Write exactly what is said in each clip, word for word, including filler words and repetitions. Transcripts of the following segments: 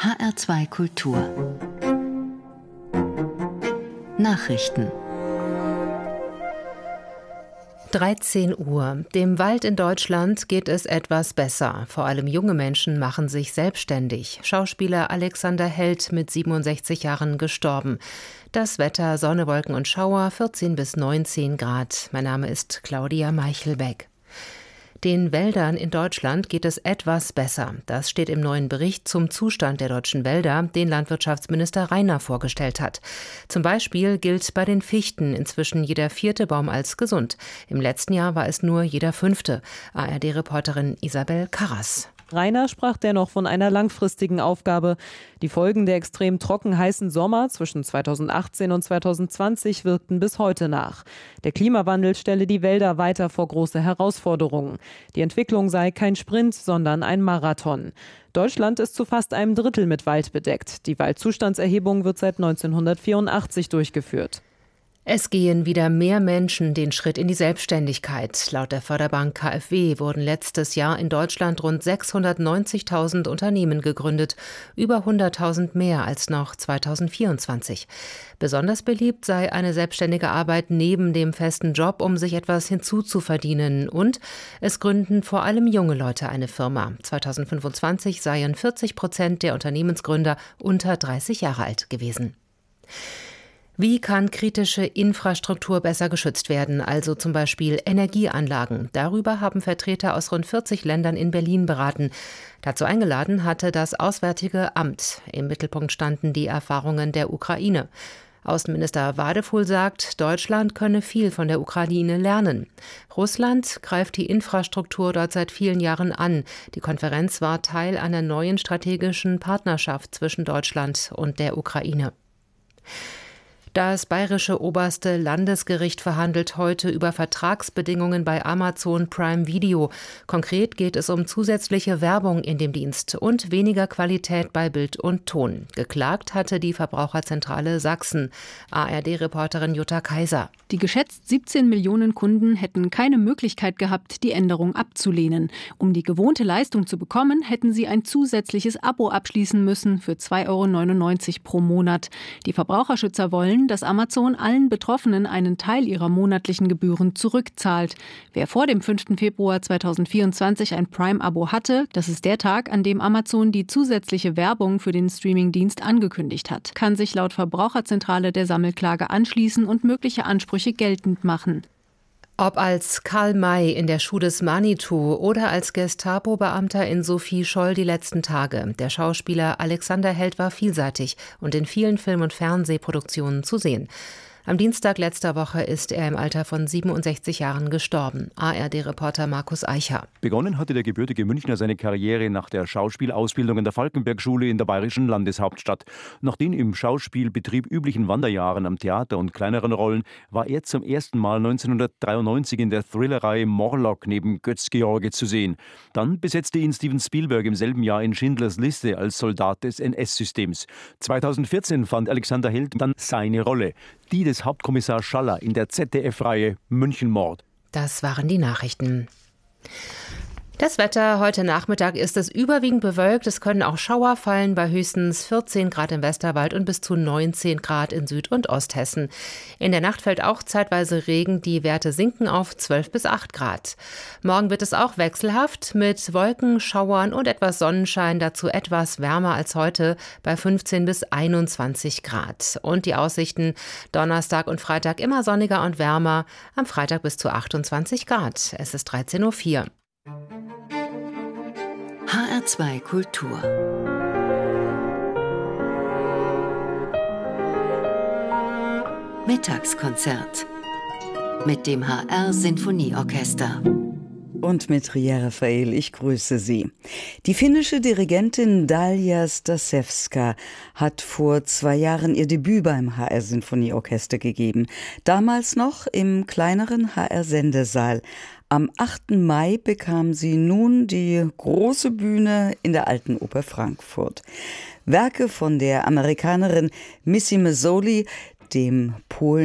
H R zwei Kultur Nachrichten. dreizehn Uhr. Dem Wald in Deutschland geht es etwas besser. Vor allem junge Menschen machen sich selbstständig. Schauspieler Alexander Held mit siebenundsechzig Jahren gestorben. Das Wetter, Sonne, Wolken und Schauer, vierzehn bis neunzehn Grad. Mein Name ist Claudia Meichelbeck. Den Wäldern in Deutschland geht es etwas besser. Das steht im neuen Bericht zum Zustand der deutschen Wälder, den Landwirtschaftsminister Rainer vorgestellt hat. Zum Beispiel gilt bei den Fichten inzwischen jeder vierte Baum als gesund. Im letzten Jahr war es nur jeder fünfte. A R D-Reporterin Isabel Karras. Rainer sprach dennoch von einer langfristigen Aufgabe. Die Folgen der extrem trocken heißen Sommer zwischen zweitausendachtzehn und zweitausendzwanzig wirkten bis heute nach. Der Klimawandel stelle die Wälder weiter vor große Herausforderungen. Die Entwicklung sei kein Sprint, sondern ein Marathon. Deutschland ist zu fast einem Drittel mit Wald bedeckt. Die Waldzustandserhebung wird seit neunzehnhundertvierundachtzig durchgeführt. Es gehen wieder mehr Menschen den Schritt in die Selbstständigkeit. Laut der Förderbank K f W wurden letztes Jahr in Deutschland rund sechshundertneunzigtausend Unternehmen gegründet, über hunderttausend mehr als noch zweitausendvierundzwanzig. Besonders beliebt sei eine selbstständige Arbeit neben dem festen Job, um sich etwas hinzuzuverdienen. Und es gründen vor allem junge Leute eine Firma. zweitausendfünfundzwanzig seien vierzig Prozent der Unternehmensgründer unter dreißig Jahre alt gewesen. Wie kann kritische Infrastruktur besser geschützt werden, also zum Beispiel Energieanlagen? Darüber haben Vertreter aus rund vierzig Ländern in Berlin beraten. Dazu eingeladen hatte das Auswärtige Amt. Im Mittelpunkt standen die Erfahrungen der Ukraine. Außenminister Wadefuhl sagt, Deutschland könne viel von der Ukraine lernen. Russland greift die Infrastruktur dort seit vielen Jahren an. Die Konferenz war Teil einer neuen strategischen Partnerschaft zwischen Deutschland und der Ukraine. Das bayerische oberste Landesgericht verhandelt heute über Vertragsbedingungen bei Amazon Prime Video. Konkret geht es um zusätzliche Werbung in dem Dienst und weniger Qualität bei Bild und Ton. Geklagt hatte die Verbraucherzentrale Sachsen. A R D-Reporterin Jutta Kaiser. Die geschätzt siebzehn Millionen Kunden hätten keine Möglichkeit gehabt, die Änderung abzulehnen. Um die gewohnte Leistung zu bekommen, hätten sie ein zusätzliches Abo abschließen müssen für zwei Euro neunundneunzig pro Monat. Die Verbraucherschützer wollen, dass Amazon allen Betroffenen einen Teil ihrer monatlichen Gebühren zurückzahlt. Wer vor dem fünften Februar zweitausendvierundzwanzig ein Prime-Abo hatte, das ist der Tag, an dem Amazon die zusätzliche Werbung für den Streamingdienst angekündigt hat, kann sich laut Verbraucherzentrale der Sammelklage anschließen und mögliche Ansprüche geltend machen. Ob als Karl May in der Schuh des Manitou oder als Gestapo-Beamter in Sophie Scholl die letzten Tage. Der Schauspieler Alexander Held war vielseitig und in vielen Film- und Fernsehproduktionen zu sehen. Am Dienstag letzter Woche ist er im Alter von siebenundsechzig Jahren gestorben. A R D-Reporter Markus Eicher. Begonnen hatte der gebürtige Münchner seine Karriere nach der Schauspielausbildung in der Falkenberg-Schule in der bayerischen Landeshauptstadt. Nach den im Schauspielbetrieb üblichen Wanderjahren am Theater und kleineren Rollen war er zum ersten Mal neunzehnhundertdreiundneunzig in der Thrillerreihe Morlock neben Götz George zu sehen. Dann besetzte ihn Steven Spielberg im selben Jahr in Schindlers Liste als Soldat des N S-Systems. zweitausendvierzehn fand Alexander Held dann seine Rolle, die des Hauptkommissar Schaller in der Z D F-Reihe Münchenmord. Das waren die Nachrichten. Das Wetter, heute Nachmittag ist es überwiegend bewölkt. Es können auch Schauer fallen bei höchstens vierzehn Grad im Westerwald und bis zu neunzehn Grad in Süd- und Osthessen. In der Nacht fällt auch zeitweise Regen. Die Werte sinken auf zwölf bis acht Grad. Morgen wird es auch wechselhaft mit Wolken, Schauern und etwas Sonnenschein. Dazu etwas wärmer als heute bei fünfzehn bis einundzwanzig Grad. Und die Aussichten Donnerstag und Freitag immer sonniger und wärmer. Am Freitag bis zu achtundzwanzig Grad. Es ist dreizehn Uhr vier. H R zwei Kultur Mittagskonzert mit dem H R-Sinfonieorchester. Und mit Ria Raphael, ich grüße Sie. Die finnische Dirigentin Dalia Stasewska hat vor zwei Jahren ihr Debüt beim H R-Sinfonieorchester gegeben. Damals noch im kleineren H R-Sendesaal. Am achten Mai bekam sie nun die große Bühne in der Alten Oper Frankfurt. Werke von der Amerikanerin Missy Mazzoli, dem Polen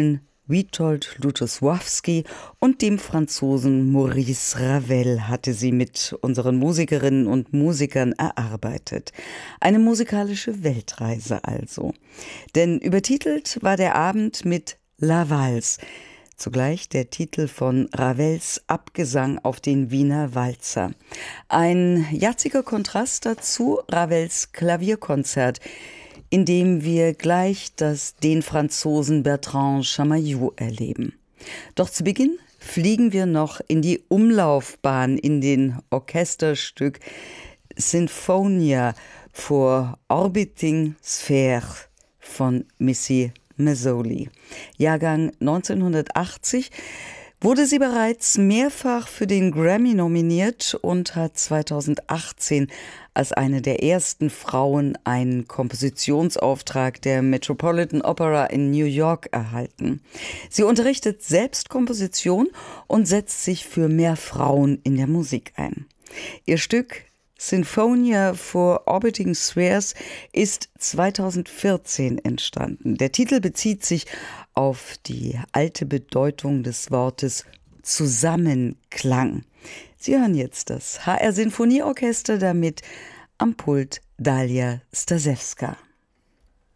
Witold Lutosławski und dem Franzosen Maurice Ravel hatte sie mit unseren Musikerinnen und Musikern erarbeitet. Eine musikalische Weltreise also. Denn übertitelt war der Abend mit La Valse, zugleich der Titel von Ravels Abgesang auf den Wiener Walzer. Ein jatziger Kontrast dazu Ravels Klavierkonzert, in dem wir gleich das, den Franzosen Bertrand Chamayou erleben. Doch zu Beginn fliegen wir noch in die Umlaufbahn in den Orchesterstück Sinfonia for Orbiting Spheres von Missy Mazzoli. Jahrgang neunzehnhundertachtzig, wurde sie bereits mehrfach für den Grammy nominiert und hat zweitausendachtzehn als eine der ersten Frauen einen Kompositionsauftrag der Metropolitan Opera in New York erhalten. Sie unterrichtet selbst Komposition und setzt sich für mehr Frauen in der Musik ein. Ihr Stück Sinfonia for Orbiting Spheres ist zweitausendvierzehn entstanden. Der Titel bezieht sich auf die alte Bedeutung des Wortes Zusammenklang. Sie hören jetzt das H R Sinfonieorchester, damit am Pult Dalia Stasewska.